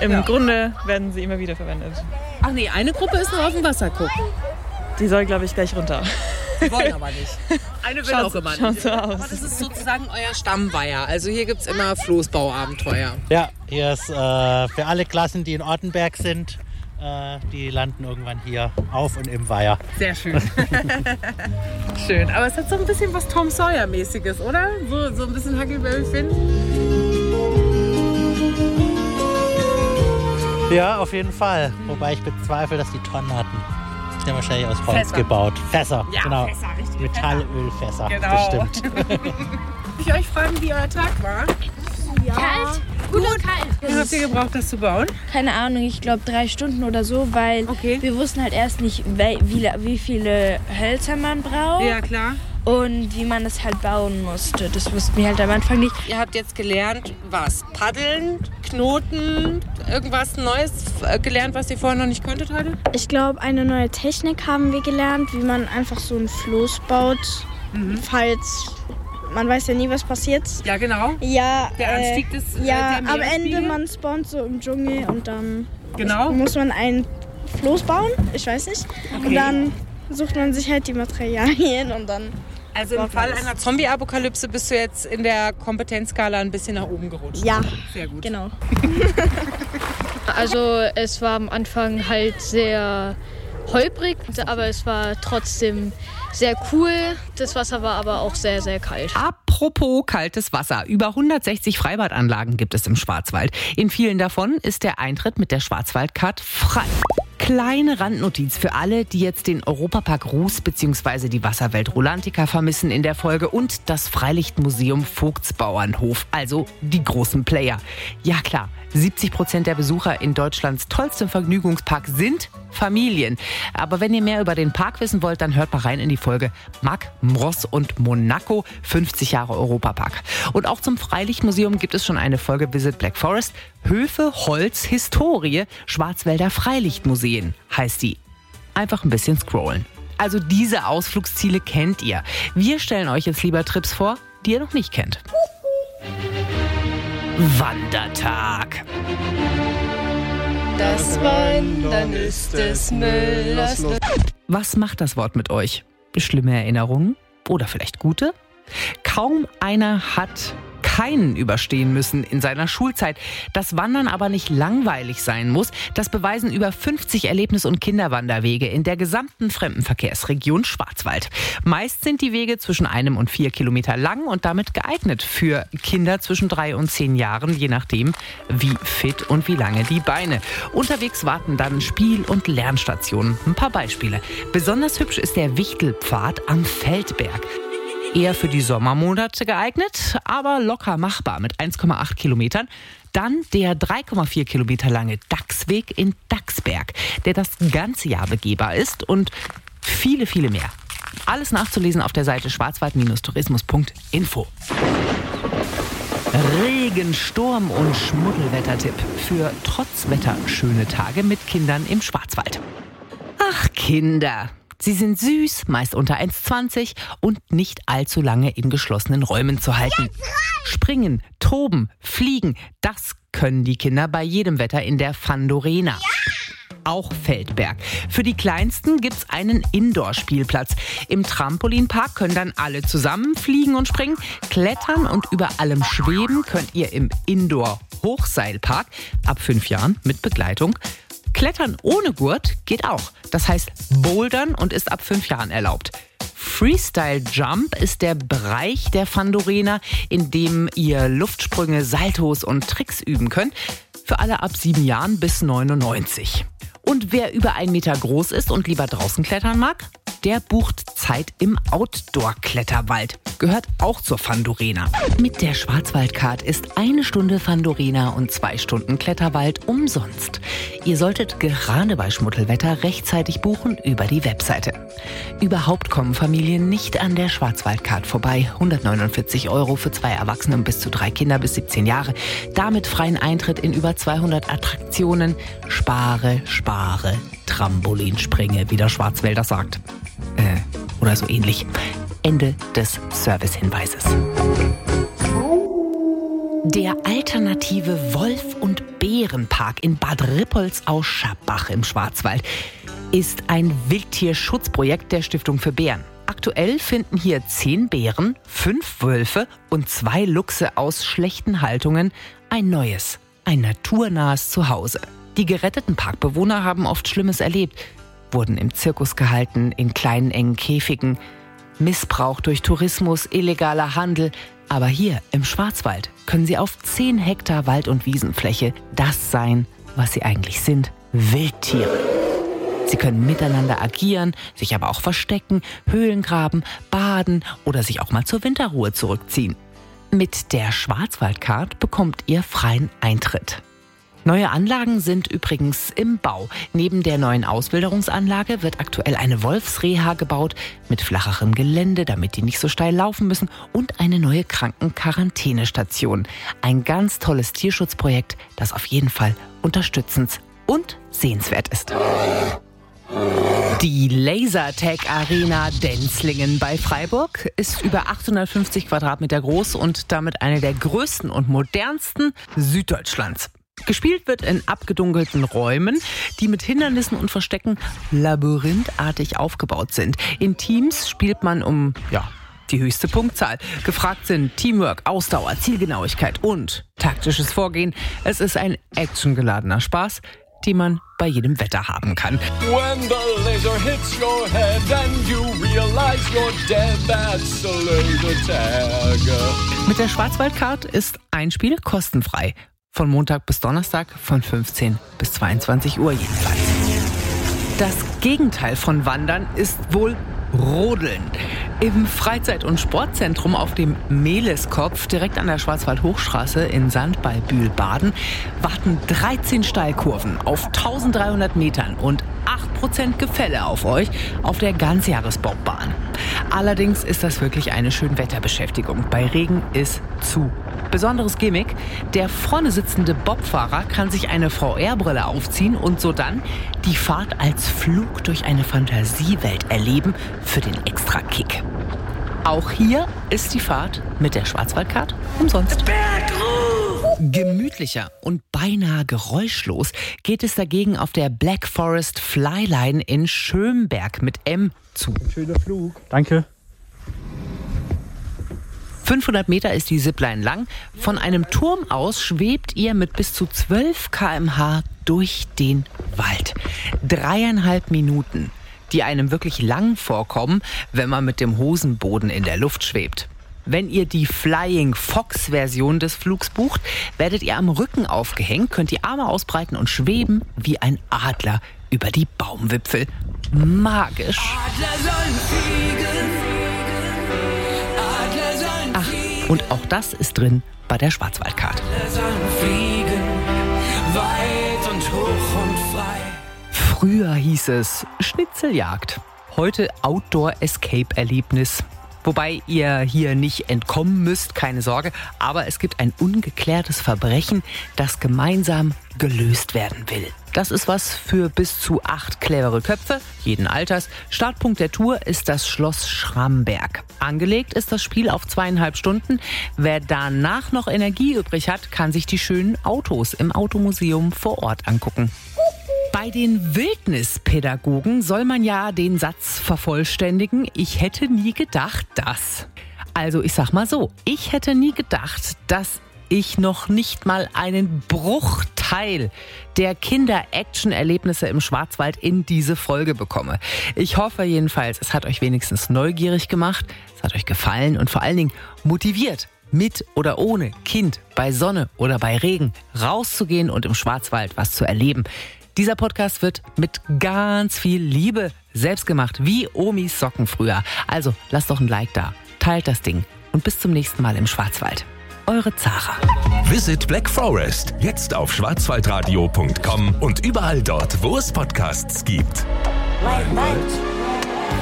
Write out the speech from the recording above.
Im Grunde werden sie immer wieder verwendet. Ach nee, eine Gruppe ist nur auf dem Wasser gucken. Die soll, glaube ich, gleich runter. Die wollen aber nicht. Eine will auch immer nicht. Schaut so aus. Aber das ist sozusagen euer Stammweiher. Also hier gibt es immer Floßbauabenteuer. Ja, hier ist für alle Klassen, die in Ortenberg sind, die landen irgendwann hier auf und im Weiher. Sehr schön. Schön. Aber es hat so ein bisschen was Tom Sawyer-mäßiges, oder? So ein bisschen Huckleberry Finn. Ja, auf jeden Fall. Wobei ich bezweifle, dass die Tonnen hatten. Die haben wahrscheinlich aus Holz gebaut. Fässer, ja, genau. Fässer, richtig. Metallölfässer, Genau. bestimmt. Darf ich euch fragen, wie euer Tag war? Ja. Kalt. Gut und kalt. Wie habt ihr gebraucht, das zu bauen? Keine Ahnung, ich glaube 3 Stunden oder so, weil wir wussten halt erst nicht, wie viele Hölzer man braucht. Ja, klar. Und wie man das halt bauen musste. Das wussten wir halt am Anfang nicht. Ihr habt jetzt gelernt, was? Paddeln, Knoten, irgendwas Neues gelernt, was ihr vorher noch nicht konntet heute? Ich glaube, eine neue Technik haben wir gelernt, wie man einfach so ein Floß baut, falls... Man weiß ja nie, was passiert. Ja, genau. Ja, der Anstieg des ja, der am Ende man spawnt so im Dschungel und dann muss man ein Floß bauen. Ich weiß nicht. Okay. Und dann sucht man sich halt die Materialien und dann... Also im Fall einer Zombie-Apokalypse bist du jetzt in der Kompetenzskala ein bisschen nach oben gerutscht. Ja, sehr gut. Genau. Also es war am Anfang halt sehr holprig, aber es war trotzdem sehr cool. Das Wasser war aber auch sehr, sehr kalt. Apropos kaltes Wasser. Über 160 Freibadanlagen gibt es im Schwarzwald. In vielen davon ist der Eintritt mit der Schwarzwaldcard frei. Kleine Randnotiz für alle, die jetzt den Europapark Ruß bzw. die Wasserwelt Rolantica vermissen in der Folge und das Freilichtmuseum Vogtsbauernhof, also die großen Player. Ja klar, 70% der Besucher in Deutschlands tollstem Vergnügungspark sind Familien. Aber wenn ihr mehr über den Park wissen wollt, dann hört mal rein in die Folge Mack, Mross und Monaco, 50 Jahre Europapark. Und auch zum Freilichtmuseum gibt es schon eine Folge Visit Black Forest. Höfe, Holz, Historie, Schwarzwälder Freilichtmuseen heißt die. Einfach ein bisschen scrollen. Also diese Ausflugsziele kennt ihr. Wir stellen euch jetzt lieber Trips vor, die ihr noch nicht kennt. Wandertag. Das Wandern ist des Müllers Lust. Was macht das Wort mit euch? Schlimme Erinnerungen? Oder vielleicht gute? Kaum einer hat keinen überstehen müssen in seiner Schulzeit. Dass Wandern aber nicht langweilig sein muss, das beweisen über 50 Erlebnis- und Kinderwanderwege in der gesamten Fremdenverkehrsregion Schwarzwald. Meist sind die Wege zwischen 1 und 4 Kilometer lang und damit geeignet für Kinder zwischen 3 und 10 Jahren, je nachdem, wie fit und wie lange die Beine. Unterwegs warten dann Spiel- und Lernstationen. Ein paar Beispiele. Besonders hübsch ist der Wichtelpfad am Feldberg. Eher für die Sommermonate geeignet, aber locker machbar mit 1,8 Kilometern. Dann der 3,4 Kilometer lange Dachsweg in Dachsberg, der das ganze Jahr begehbar ist und viele, viele mehr. Alles nachzulesen auf der Seite schwarzwald-tourismus.info. Regen, Sturm und Schmuddelwettertipp für trotz Wetter schöne Tage mit Kindern im Schwarzwald. Ach, Kinder. Sie sind süß, meist unter 1,20 und nicht allzu lange in geschlossenen Räumen zu halten. Springen, toben, fliegen, das können die Kinder bei jedem Wetter in der Fandorena. Auch Feldberg. Für die Kleinsten gibt's einen Indoor-Spielplatz. Im Trampolinpark können dann alle zusammen fliegen und springen. Klettern und über allem schweben könnt ihr im Indoor-Hochseilpark ab 5 Jahren mit Begleitung. Klettern ohne Gurt geht auch. Das heißt Bouldern und ist ab 5 Jahren erlaubt. Freestyle Jump ist der Bereich der Fandorena, in dem ihr Luftsprünge, Saltos und Tricks üben könnt. Für alle ab 7 Jahren bis 99. Und wer über 1 Meter groß ist und lieber draußen klettern mag, der bucht Zeit im Outdoor-Kletterwald. Gehört auch zur Fandorena. Mit der Schwarzwaldcard ist 1 Stunde Fandorena und 2 Stunden Kletterwald umsonst. Ihr solltet gerade bei Schmuddelwetter rechtzeitig buchen über die Webseite. Überhaupt kommen Familien nicht an der Schwarzwaldcard vorbei. 149 € für 2 Erwachsene und bis zu 3 Kinder bis 17 Jahre. Damit freien Eintritt in über 200 Attraktionen. Spare, spare, Trampolinspringe, wie der Schwarzwälder sagt. Oder so ähnlich. Ende des Servicehinweises. Der alternative Wolf- und Bär Bärenpark in Bad Rippoldsau-Schappach im Schwarzwald ist ein Wildtierschutzprojekt der Stiftung für Bären. Aktuell finden hier 10 Bären, 5 Wölfe und 2 Luchse aus schlechten Haltungen ein neues, ein naturnahes Zuhause. Die geretteten Parkbewohner haben oft Schlimmes erlebt, wurden im Zirkus gehalten, in kleinen engen Käfigen, Missbrauch durch Tourismus, illegaler Handel. Aber hier im Schwarzwald können sie auf 10 Hektar Wald- und Wiesenfläche das sein, was sie eigentlich sind: Wildtiere. Sie können miteinander agieren, sich aber auch verstecken, Höhlen graben, baden oder sich auch mal zur Winterruhe zurückziehen. Mit der Schwarzwaldcard bekommt ihr freien Eintritt. Neue Anlagen sind übrigens im Bau. Neben der neuen Auswilderungsanlage wird aktuell eine Wolfsreha gebaut mit flacherem Gelände, damit die nicht so steil laufen müssen, und eine neue Krankenquarantänestation. Ein ganz tolles Tierschutzprojekt, das auf jeden Fall unterstützend und sehenswert ist. Die Lasertag Arena Denzlingen bei Freiburg ist über 850 Quadratmeter groß und damit eine der größten und modernsten Süddeutschlands. Gespielt wird in abgedunkelten Räumen, die mit Hindernissen und Verstecken labyrinthartig aufgebaut sind. In Teams spielt man um die höchste Punktzahl. Gefragt sind Teamwork, Ausdauer, Zielgenauigkeit und taktisches Vorgehen. Es ist ein actiongeladener Spaß, den man bei jedem Wetter haben kann. When the laser hits your head and you realize you're dead, that's the laser tag. Mit der Schwarzwaldcard ist ein Spiel kostenfrei. Von Montag bis Donnerstag von 15 bis 22 Uhr jedenfalls. Das Gegenteil von Wandern ist wohl Rodeln. Im Freizeit- und Sportzentrum auf dem Mehleskopf direkt an der Schwarzwald-Hochstraße in Sand bei Bühl-Baden warten 13 Steilkurven auf 1300 Metern und 8% Gefälle auf euch auf der Ganzjahresbobbahn. Allerdings ist das wirklich eine Schönwetterbeschäftigung. Bei Regen ist zu. Besonderes Gimmick: der vorne sitzende Bobfahrer kann sich eine VR-Brille aufziehen und so dann die Fahrt als Flug durch eine Fantasiewelt erleben für den Extra-Kick. Auch hier ist die Fahrt mit der Schwarzwaldcard umsonst. Gemütlicher und beinahe geräuschlos geht es dagegen auf der Black Forest Flyline in Schönberg mit M zu. Schöner Flug. Danke. 500 Meter ist die Zipline lang. Von einem Turm aus schwebt ihr mit bis zu 12 km/h durch den Wald. 3,5 Minuten, die einem wirklich lang vorkommen, wenn man mit dem Hosenboden in der Luft schwebt. Wenn ihr die Flying Fox-Version des Flugs bucht, werdet ihr am Rücken aufgehängt, könnt die Arme ausbreiten und schweben wie ein Adler über die Baumwipfel. Magisch. Ach, und auch das ist drin bei der Schwarzwaldcard. Früher hieß es Schnitzeljagd, heute Outdoor-Escape-Erlebnis. Wobei ihr hier nicht entkommen müsst, keine Sorge, aber es gibt ein ungeklärtes Verbrechen, das gemeinsam gelöst werden will. Das ist was für bis zu 8 clevere Köpfe, jeden Alters. Startpunkt der Tour ist das Schloss Schramberg. Angelegt ist das Spiel auf 2,5 Stunden. Wer danach noch Energie übrig hat, kann sich die schönen Autos im Automuseum vor Ort angucken. Bei den Wildnispädagogen soll man ja den Satz vervollständigen: Ich hätte nie gedacht, dass. Also ich sag mal so, ich hätte nie gedacht, dass ich noch nicht mal einen Bruchteil der Kinder-Action-Erlebnisse im Schwarzwald in diese Folge bekomme. Ich hoffe jedenfalls, es hat euch wenigstens neugierig gemacht, es hat euch gefallen und vor allen Dingen motiviert, mit oder ohne Kind, bei Sonne oder bei Regen rauszugehen und im Schwarzwald was zu erleben. Dieser Podcast wird mit ganz viel Liebe selbst gemacht, wie Omis Socken früher. Also lasst doch ein Like da, teilt das Ding und bis zum nächsten Mal im Schwarzwald. Eure Zara. Visit Black Forest jetzt auf schwarzwaldradio.com und überall dort, wo es Podcasts gibt. Right.